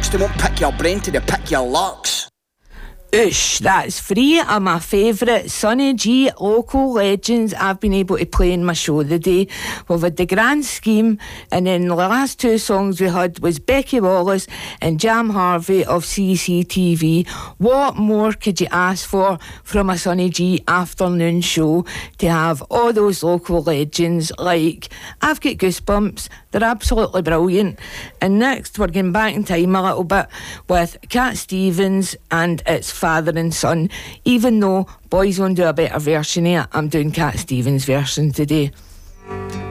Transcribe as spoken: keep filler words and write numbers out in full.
box, they won't pick your brain till they pick your locks. Oosh, that's three of my favourite Sonny G local legends I've been able to play in my show today. We've had The Grand Scheme, and then the last two songs we had was Becky Wallace and Jam Harvey of C C T V. What more could you ask for from a Sonny G afternoon show to have all those local legends like I've Got Goosebumps? They're absolutely brilliant. And next we're going back in time a little bit with Cat Stevens and It's Father and Son. Even though boys won't do a better version of it, I'm doing Cat Stevens' version today.